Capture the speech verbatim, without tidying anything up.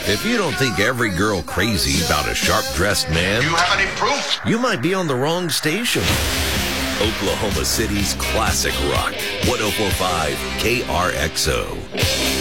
If you don't think every girl crazy about a sharp-dressed man, You have any proof? you might be on the wrong station. Oklahoma City's classic rock, one oh four point five K R X O.